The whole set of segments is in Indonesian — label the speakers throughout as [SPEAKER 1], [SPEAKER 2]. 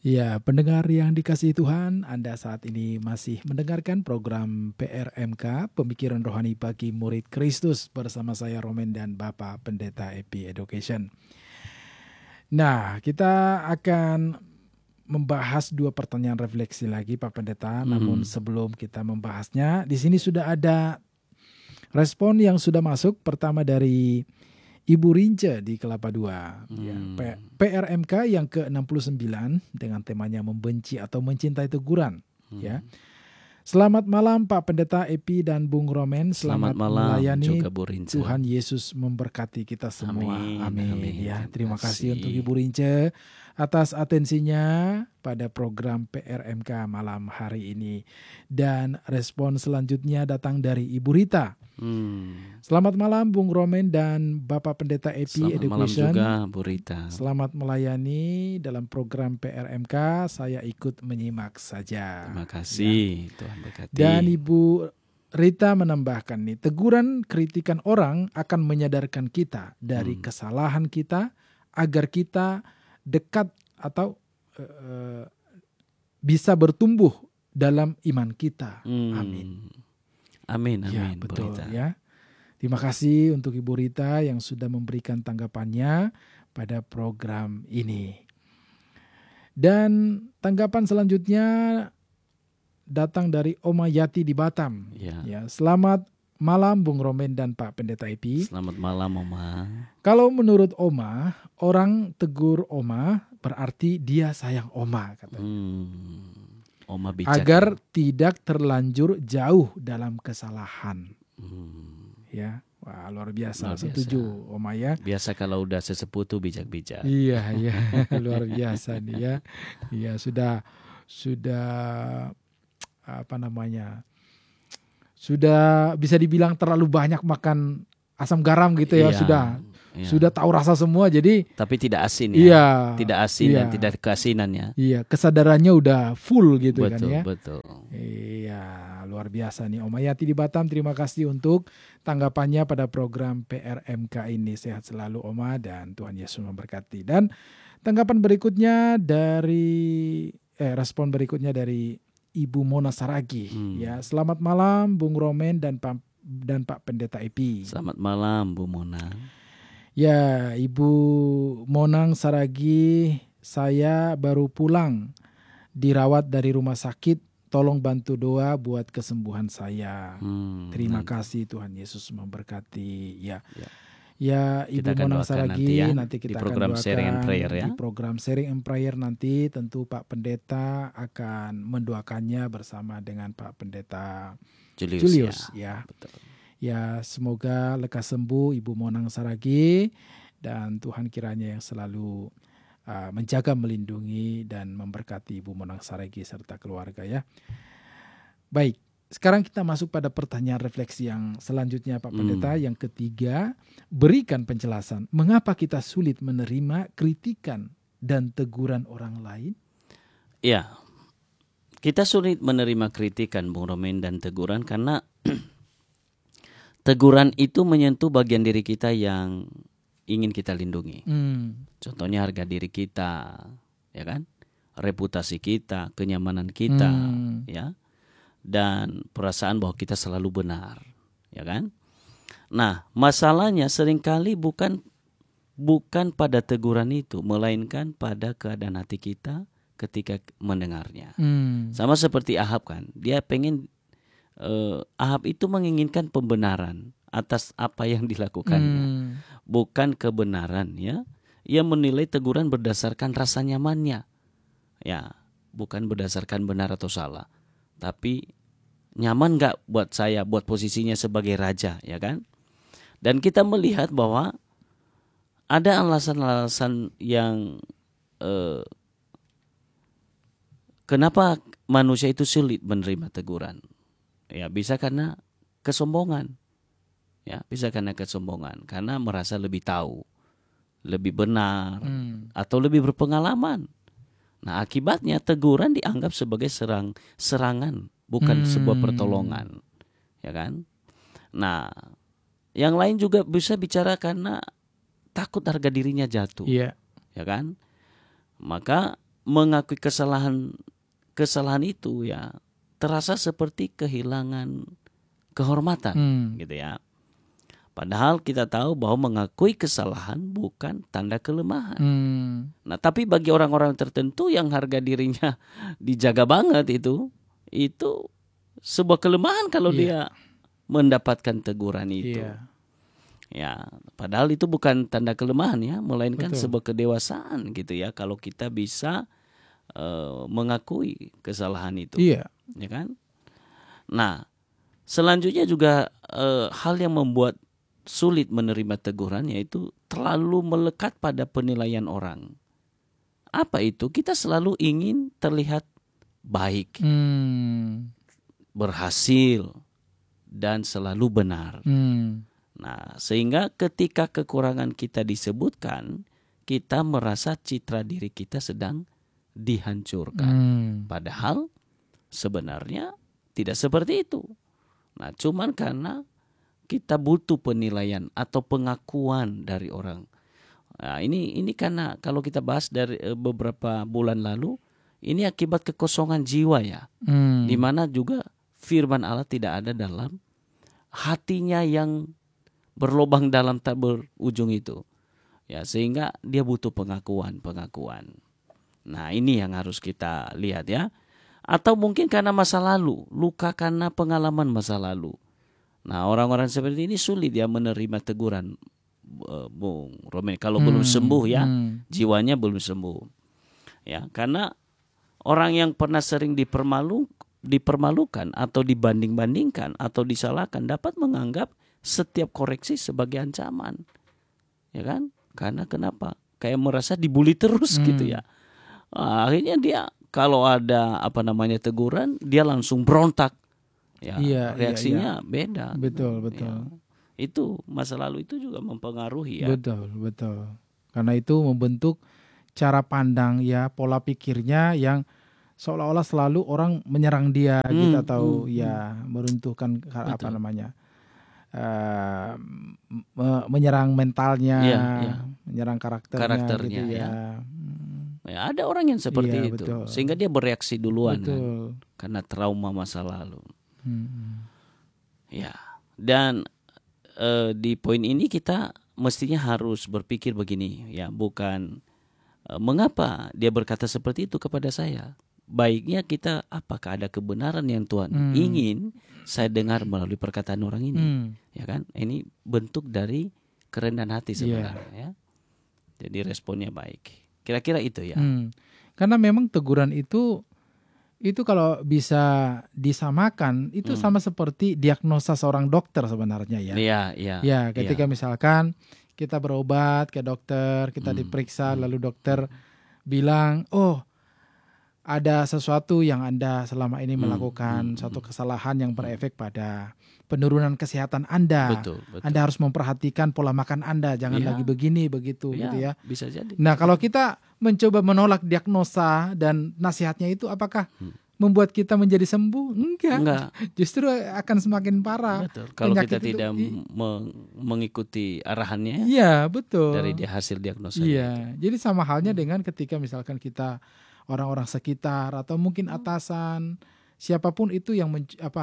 [SPEAKER 1] Ya, pendengar yang dikasihi Tuhan, Anda saat ini masih mendengarkan program PRMK, Pemikiran Rohani Bagi Murid Kristus, bersama saya Romen dan Bapak Pendeta Epi Education. Nah, kita akan membahas 2 pertanyaan refleksi lagi Pak Pendeta, namun sebelum kita membahasnya, di sini sudah ada respon yang sudah masuk. Pertama dari Ibu Rince di Kelapa II, ya, PRMK yang ke-69 dengan temanya membenci atau mencintai teguran. Ya. Selamat malam Pak Pendeta Epi dan Bung Romen. Selamat malam melayani. Juga Bu Rince. Tuhan Yesus memberkati kita semua. Amin. Ya, terima kasih untuk Ibu Rince atas atensinya pada program PRMK malam hari ini. Dan respon selanjutnya datang dari Ibu Rita. Selamat malam Bung Romen dan Bapak Pendeta Epi Education.
[SPEAKER 2] Selamat malam juga Bu Rita.
[SPEAKER 1] Selamat melayani dalam program PRMK. Saya ikut menyimak saja.
[SPEAKER 2] Terima kasih, ya. Tuhan berkati.
[SPEAKER 1] Dan Ibu Rita menambahkan nih, teguran kritikan orang akan menyadarkan kita dari kesalahan kita agar kita dekat atau bisa bertumbuh dalam iman kita. Amin.
[SPEAKER 2] Amin,
[SPEAKER 1] Ya, betul
[SPEAKER 2] Bu Rita.
[SPEAKER 1] ya. Terima kasih untuk Ibu Rita yang sudah memberikan tanggapannya pada program ini. Dan tanggapan selanjutnya datang dari Oma Yati di Batam. Ya, selamat malam Bung Romen dan Pak Pendeta Epi.
[SPEAKER 2] Selamat malam Oma.
[SPEAKER 1] Kalau menurut Oma, orang tegur Oma berarti dia sayang Oma, katanya.
[SPEAKER 2] Oma bijak.
[SPEAKER 1] Agar tidak terlanjur jauh dalam kesalahan. Ya, wah luar biasa. Setuju Oma ya.
[SPEAKER 2] Biasa kalau udah sesepuh tuh bijak-bijak.
[SPEAKER 1] Iya, luar biasa nih ya. Iya, sudah apa namanya? Sudah bisa dibilang terlalu banyak makan asam garam gitu ya, sudah tahu rasa semua, jadi
[SPEAKER 2] tapi tidak asin ya.
[SPEAKER 1] Iya,
[SPEAKER 2] tidak asin dan tidak keasinannya.
[SPEAKER 1] Iya, kesadarannya udah full gitu kan ya.
[SPEAKER 2] Betul.
[SPEAKER 1] Iya, luar biasa nih Om Ayati di Batam. Terima kasih untuk tanggapannya pada program PRMK ini. Sehat selalu Oma dan Tuhan Yesus memberkati. Dan tanggapan berikutnya dari respon berikutnya dari Ibu Mona Saragi. Ya, selamat malam Bung Romen dan Pak Pendeta Epi.
[SPEAKER 2] Selamat malam Bu Mona.
[SPEAKER 1] Ya, Ibu Monang Saragi, saya baru pulang dirawat dari rumah sakit. Tolong bantu doa buat kesembuhan saya. Terima kasih, Tuhan Yesus memberkati. Ya, Ibu Monang Saragi, nanti kita
[SPEAKER 2] di program
[SPEAKER 1] akan doakan
[SPEAKER 2] Sharing and Prayer ya.
[SPEAKER 1] Di program Sharing and Prayer nanti tentu Pak Pendeta akan mendoakannya bersama dengan Pak Pendeta Julius ya.
[SPEAKER 2] Betul.
[SPEAKER 1] Ya, semoga lekas sembuh Ibu Monang Saragi dan Tuhan kiranya yang selalu menjaga, melindungi dan memberkati Ibu Monang Saragi serta keluarga ya. Baik, sekarang kita masuk pada pertanyaan refleksi yang selanjutnya Pak Pendeta. Yang ketiga, berikan penjelasan mengapa kita sulit menerima kritikan dan teguran orang lain?
[SPEAKER 2] Ya, kita sulit menerima kritikan Bung Romen dan teguran karena teguran itu menyentuh bagian diri kita yang ingin kita lindungi. Contohnya harga diri kita, ya kan? Reputasi kita, kenyamanan kita, ya. Dan perasaan bahwa kita selalu benar, ya kan? Nah, masalahnya seringkali bukan pada teguran itu, melainkan pada keadaan hati kita ketika mendengarnya. Sama seperti Ahab kan, dia pengen Ahab itu menginginkan pembenaran atas apa yang dilakukannya, bukan kebenaran ya. Ia menilai teguran berdasarkan rasa nyamannya, ya, bukan berdasarkan benar atau salah, tapi nyaman nggak buat saya, buat posisinya sebagai raja, ya kan? Dan kita melihat bahwa ada alasan-alasan yang kenapa manusia itu sulit menerima teguran. Ya, bisa karena kesombongan. Ya, bisa karena kesombongan, karena merasa lebih tahu, lebih benar, atau lebih berpengalaman. Nah, akibatnya teguran dianggap sebagai serangan, bukan sebuah pertolongan. Ya kan? Nah, yang lain juga bisa bicara karena takut harga dirinya jatuh.
[SPEAKER 1] Iya.
[SPEAKER 2] Ya kan? Maka mengakui kesalahan itu ya terasa seperti kehilangan kehormatan gitu ya. Padahal kita tahu bahwa mengakui kesalahan bukan tanda kelemahan. Nah, tapi bagi orang-orang tertentu yang harga dirinya dijaga banget itu sebuah kelemahan kalau dia mendapatkan teguran itu. Ya, padahal itu bukan tanda kelemahan ya, melainkan sebuah kedewasaan gitu ya kalau kita bisa mengakui kesalahan itu. Ya kan? Nah, selanjutnya juga hal yang membuat sulit menerima teguran yaitu terlalu melekat pada penilaian orang. Apa itu? Kita selalu ingin terlihat baik, berhasil, dan selalu benar. Nah, sehingga ketika kekurangan kita disebutkan, kita merasa citra diri kita sedang dihancurkan. Padahal sebenarnya tidak seperti itu. Nah, cuman karena kita butuh penilaian atau pengakuan dari orang. Nah, ini karena kalau kita bahas dari beberapa bulan lalu, ini akibat kekosongan jiwa ya. Di mana juga firman Allah tidak ada dalam hatinya yang berlobang dalam tak berujung itu. Ya, sehingga dia butuh pengakuan. Nah, ini yang harus kita lihat ya. Atau mungkin karena masa lalu, luka karena pengalaman masa lalu. Nah, orang-orang seperti ini sulit ya menerima teguran, Bung Romen. Kalau belum sembuh ya, jiwanya belum sembuh. Ya, karena orang yang pernah sering dipermalukan atau dibanding-bandingkan atau disalahkan dapat menganggap setiap koreksi sebagai ancaman. Ya kan? Karena kenapa? Kayak merasa dibully terus gitu ya. Akhirnya dia kalau ada teguran, dia langsung berontak. Ya, reaksinya beda.
[SPEAKER 1] Betul.
[SPEAKER 2] Ya, itu masa lalu itu juga mempengaruhi ya.
[SPEAKER 1] Betul. Karena itu membentuk cara pandang ya, pola pikirnya yang seolah-olah selalu orang menyerang dia gitu atau meruntuhkan menyerang mentalnya, menyerang karakternya gitu ya.
[SPEAKER 2] Ya, ada orang yang seperti itu, sehingga dia bereaksi duluan kan, karena trauma masa lalu. Ya, dan di poin ini kita mestinya harus berpikir begini ya, bukan mengapa dia berkata seperti itu kepada saya. Baiknya kita apakah ada kebenaran yang Tuhan ingin saya dengar melalui perkataan orang ini, ya kan? Ini bentuk dari kerendahan hati sebenarnya ya. Jadi responnya baik. Kira-kira itu ya.
[SPEAKER 1] Karena memang teguran itu kalau bisa disamakan itu sama seperti diagnosa seorang dokter sebenarnya ya. Ya, ketika misalkan kita berobat ke dokter, kita diperiksa lalu dokter bilang, "Oh, ada sesuatu yang Anda selama ini melakukan, suatu kesalahan yang berefek pada penurunan kesehatan Anda.
[SPEAKER 2] Betul.
[SPEAKER 1] Anda harus memperhatikan pola makan Anda, jangan lagi begini begitu gitu ya."
[SPEAKER 2] Bisa jadi.
[SPEAKER 1] Nah, kalau kita mencoba menolak diagnosa dan nasihatnya itu, apakah membuat kita menjadi sembuh? Enggak. Justru akan semakin parah.
[SPEAKER 2] Betul. Kalau kita tidak mengikuti arahannya.
[SPEAKER 1] Iya, betul.
[SPEAKER 2] Dari hasil diagnosa.
[SPEAKER 1] Iya. Jadi sama halnya dengan ketika misalkan kita orang-orang sekitar atau mungkin atasan, siapapun itu yang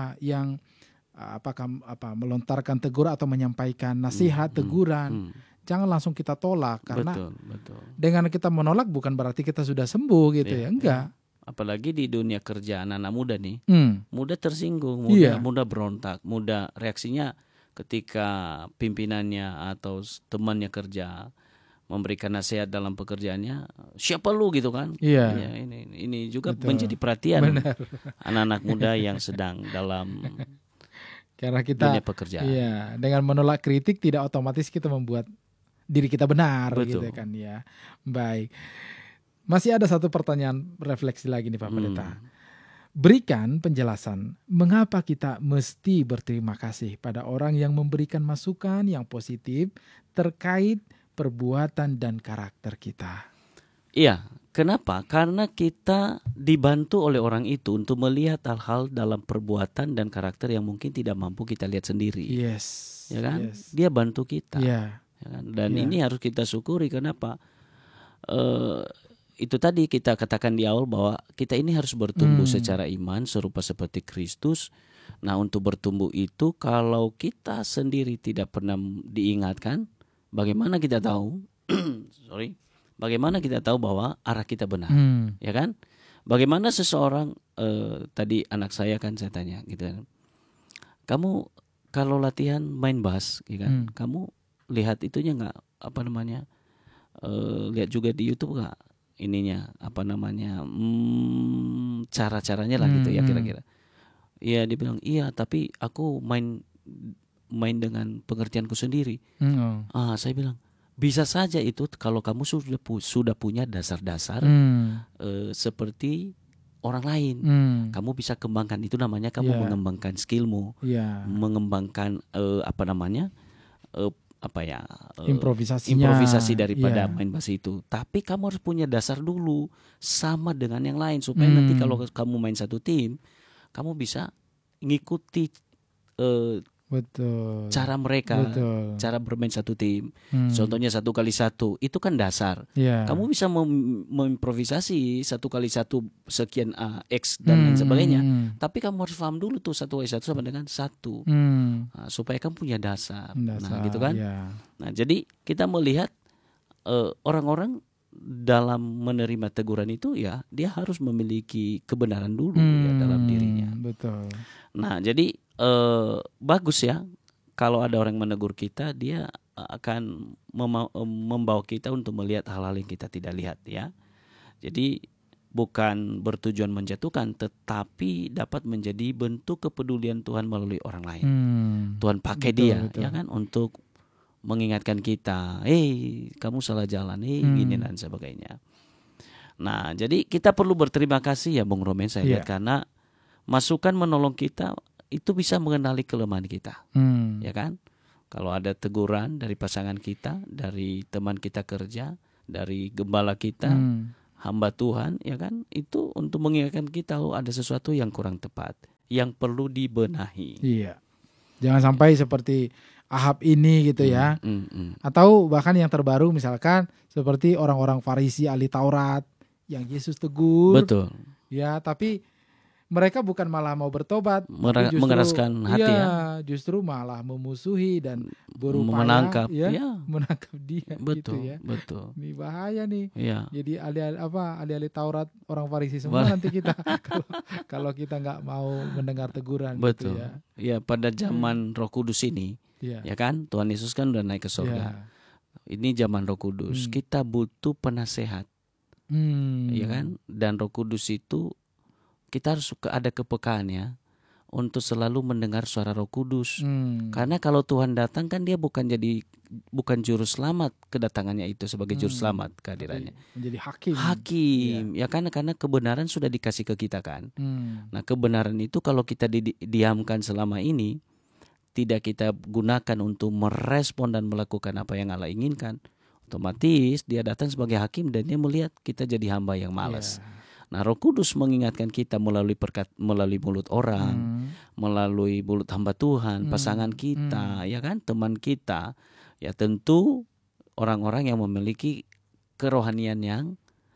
[SPEAKER 1] melontarkan teguran atau menyampaikan nasihat, teguran, jangan langsung kita tolak karena
[SPEAKER 2] betul.
[SPEAKER 1] dengan kita menolak bukan berarti kita sudah sembuh gitu ya. Enggak.
[SPEAKER 2] Apalagi di dunia kerja anak-anak muda nih, mudah tersinggung, mudah berontak, mudah reaksinya ketika pimpinannya atau temannya kerja memberikan nasihat dalam pekerjaannya, siapa lu gitu kan?
[SPEAKER 1] Iya.
[SPEAKER 2] Ya, ini juga menjadi perhatian anak-anak muda yang sedang dalam
[SPEAKER 1] karena kita
[SPEAKER 2] dunia pekerjaan.
[SPEAKER 1] Iya, dengan menolak kritik tidak otomatis kita membuat diri kita benar.
[SPEAKER 2] Betul.
[SPEAKER 1] Gitu kan ya. Baik. Masih ada satu pertanyaan refleksi lagi nih Pak Pendeta. Berikan penjelasan mengapa kita mesti berterima kasih pada orang yang memberikan masukan yang positif terkait perbuatan dan karakter kita.
[SPEAKER 2] Iya, kenapa? Karena kita dibantu oleh orang itu untuk melihat hal-hal dalam perbuatan dan karakter yang mungkin tidak mampu kita lihat sendiri.
[SPEAKER 1] Yes.
[SPEAKER 2] Ya kan?
[SPEAKER 1] Yes.
[SPEAKER 2] Dia bantu kita.
[SPEAKER 1] Yeah.
[SPEAKER 2] Ya kan? Dan ini harus kita syukuri. Kenapa? itu tadi kita katakan di awal bahwa kita ini harus bertumbuh secara iman serupa seperti Kristus. Nah, untuk bertumbuh itu kalau kita sendiri tidak pernah diingatkan, bagaimana kita tahu? Bagaimana kita tahu bahwa arah kita benar, ya kan? Bagaimana seseorang tadi anak saya kan saya tanya gitu kan, kamu kalau latihan main bass, ya kan? Kamu lihat itunya nggak, apa namanya? Lihat juga di YouTube nggak ininya, apa namanya? Cara-caranya lah gitu ya kira-kira. Iya, dia bilang iya, tapi aku main dengan pengertianku sendiri. Saya bilang bisa saja itu kalau kamu sudah punya dasar-dasar seperti orang lain. Kamu bisa kembangkan, itu namanya kamu mengembangkan skillmu, mengembangkan improvisasi daripada main bass itu. Tapi kamu harus punya dasar dulu sama dengan yang lain supaya nanti kalau kamu main satu tim, kamu bisa ngikuti cara mereka, cara bermain satu tim. Contohnya 1x1 itu kan dasar. Kamu bisa mengimprovisasi 1x1 sekian X dan lain sebagainya. Tapi kamu harus paham dulu tuh 1x1 sama dengan 1. Supaya kamu punya dasar. Nah, gitu kan? Nah, jadi kita melihat orang-orang dalam menerima teguran itu ya dia harus memiliki kebenaran dulu ya dalam dirinya.
[SPEAKER 1] Betul.
[SPEAKER 2] Nah, jadi bagus ya kalau ada orang yang menegur kita, dia akan membawa kita untuk melihat hal-hal yang kita tidak lihat ya. Jadi bukan bertujuan menjatuhkan, tetapi dapat menjadi bentuk kepedulian Tuhan melalui orang lain. Tuhan pakai dia ya kan untuk mengingatkan kita, kamu salah jalan, gini dan sebagainya. Nah, jadi kita perlu berterima kasih ya Bung Romen, saya lihat karena masukan menolong kita itu bisa mengenali kelemahan kita, ya kan? Kalau ada teguran dari pasangan kita, dari teman kita kerja, dari gembala kita, hamba Tuhan, ya kan? Itu untuk mengingatkan kita ada sesuatu yang kurang tepat, yang perlu dibenahi.
[SPEAKER 1] Iya, jangan sampai seperti Ahab ini gitu ya. Atau bahkan yang terbaru misalkan seperti orang-orang Farisi ahli Taurat yang Yesus tegur.
[SPEAKER 2] Betul.
[SPEAKER 1] Ya, tapi mereka bukan malah mau bertobat,
[SPEAKER 2] mengeraskan hati ya.
[SPEAKER 1] Justru malah memusuhi dan berupaya
[SPEAKER 2] menangkap
[SPEAKER 1] dia.
[SPEAKER 2] Betul,
[SPEAKER 1] gitu ya.
[SPEAKER 2] Betul.
[SPEAKER 1] Ini bahaya nih.
[SPEAKER 2] Ya.
[SPEAKER 1] Jadi ahli Taurat orang Farisi semua nanti kita kalau kita nggak mau mendengar teguran.
[SPEAKER 2] Betul.
[SPEAKER 1] Gitu ya.
[SPEAKER 2] Ya, pada zaman Roh Kudus ini, ya kan, Tuhan Yesus kan udah naik ke surga. Ini zaman Roh Kudus, kita butuh penasehat, ya kan, dan Roh Kudus itu kita harus ada kepekaan untuk selalu mendengar suara Roh Kudus. Karena kalau Tuhan datang kan dia bukan juru selamat kedatangannya itu sebagai juru selamat kehadirannya.
[SPEAKER 1] Menjadi hakim.
[SPEAKER 2] Ya karena kebenaran sudah dikasih ke kita kan. Nah, kebenaran itu kalau kita diamkan selama ini, tidak kita gunakan untuk merespon dan melakukan apa yang Allah inginkan, otomatis dia datang sebagai hakim dan dia melihat kita jadi hamba yang malas. Nah, Roh Kudus mengingatkan kita melalui mulut orang, melalui mulut hamba Tuhan, pasangan kita, ya kan, teman kita, ya tentu orang-orang yang memiliki kerohanian yang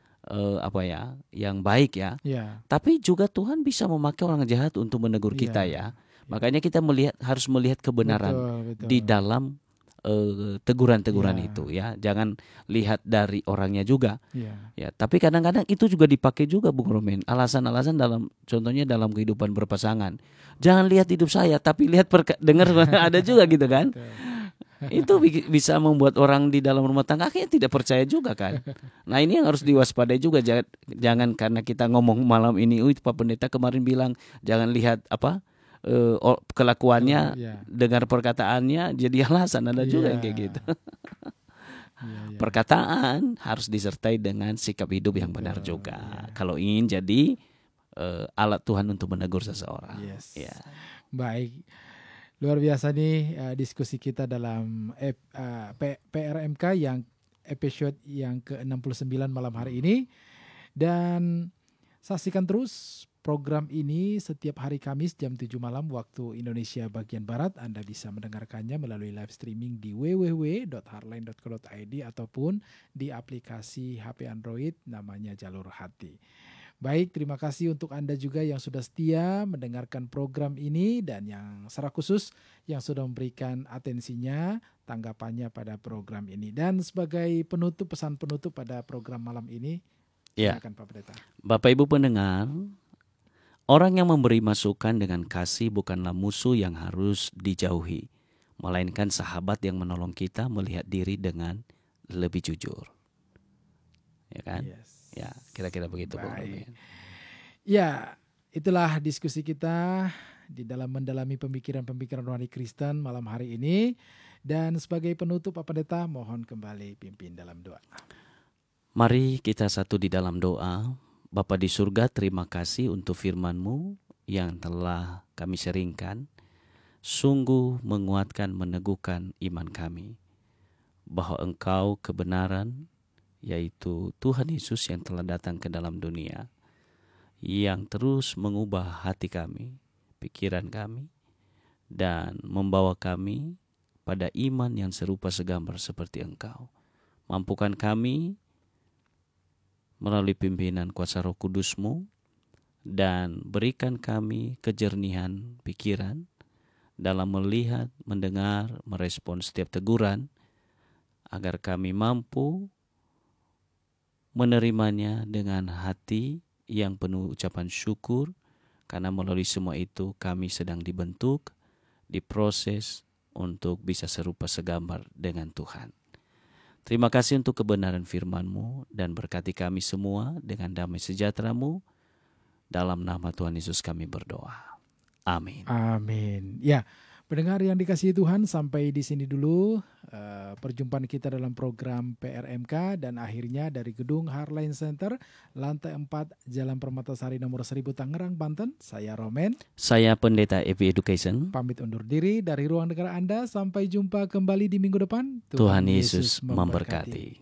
[SPEAKER 2] yang baik ya. Tapi juga Tuhan bisa memakai orang jahat untuk menegur kita ya. Makanya kita harus melihat kebenaran di dalam teguran-teguran itu ya. Jangan lihat dari orangnya juga. Ya, tapi kadang-kadang itu juga dipakai juga Bung Romen. Alasan-alasan contohnya dalam kehidupan berpasangan. Jangan lihat hidup saya, tapi lihat dengar ada juga gitu kan. Itu bisa membuat orang di dalam rumah tangga akhirnya tidak percaya juga kan. Nah, ini yang harus diwaspadai juga. Jangan karena kita ngomong malam ini, Pak Pendeta kemarin bilang jangan lihat kelakuannya, dengar perkataannya jadi alasan. Ada juga yang kayak gitu. Perkataan harus disertai dengan sikap hidup yang benar juga. Kalau ingin jadi alat Tuhan untuk menegur seseorang.
[SPEAKER 1] Baik, luar biasa nih diskusi kita dalam PRMK yang episode yang ke-69 malam hari ini. Dan saksikan terus program ini setiap hari Kamis jam 7 malam waktu Indonesia bagian Barat. Anda bisa mendengarkannya melalui live streaming di www.heartline.co.id ataupun di aplikasi HP Android namanya Jalur Hati. Baik, terima kasih untuk Anda juga yang sudah setia mendengarkan program ini dan yang secara khusus yang sudah memberikan atensinya, tanggapannya pada program ini. Dan sebagai penutup, pesan penutup pada program malam ini, silakan Pak Pendeta.
[SPEAKER 2] Bapak Ibu pendengar, orang yang memberi masukan dengan kasih bukanlah musuh yang harus dijauhi, melainkan sahabat yang menolong kita melihat diri dengan lebih jujur. Ya kan?
[SPEAKER 1] Yes.
[SPEAKER 2] Ya, kira-kira begitu.
[SPEAKER 1] Baik. Ya, itulah diskusi kita di dalam mendalami pemikiran-pemikiran rohani Kristen malam hari ini. Dan sebagai penutup Pak Pendeta, mohon kembali pimpin dalam doa.
[SPEAKER 2] Mari kita satu di dalam doa. Bapa di surga, terima kasih untuk firman-Mu yang telah kami sharingkan. Sungguh menguatkan, meneguhkan iman kami bahwa Engkau kebenaran, yaitu Tuhan Yesus yang telah datang ke dalam dunia, yang terus mengubah hati kami, pikiran kami, dan membawa kami pada iman yang serupa segambar seperti Engkau. Mampukan kami melalui pimpinan kuasa Roh Kudus-Mu, dan berikan kami kejernihan pikiran dalam melihat, mendengar, merespon setiap teguran, agar kami mampu menerimanya dengan hati yang penuh ucapan syukur, karena melalui semua itu kami sedang dibentuk, diproses untuk bisa serupa segambar dengan Tuhan. Terima kasih untuk kebenaran firman-Mu dan berkati kami semua dengan damai sejahtera-Mu. Dalam nama Tuhan Yesus kami berdoa. Amin.
[SPEAKER 1] Amin. Ya, pendengar yang dikasihi Tuhan, sampai di sini dulu perjumpaan kita dalam program PRMK, dan akhirnya dari gedung Heartline Center, lantai 4, Jalan Permatasari nomor 1000 Tangerang, Banten. Saya Romen.
[SPEAKER 2] Saya Pendeta EP Education.
[SPEAKER 1] Pamit undur diri dari ruang dengar Anda. Sampai jumpa kembali di minggu depan.
[SPEAKER 2] Tuhan Yesus memberkati.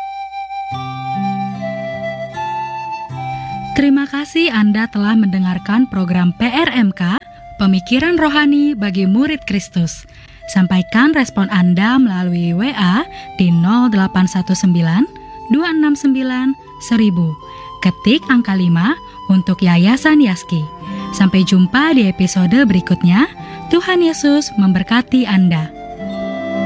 [SPEAKER 3] Terima kasih Anda telah mendengarkan program PRMK, Pemikiran Rohani bagi Murid Kristus. Sampaikan respon Anda melalui WA di 0819 269 1000. Ketik angka 5 untuk Yayasan Yaski. Sampai jumpa di episode berikutnya. Tuhan Yesus memberkati Anda.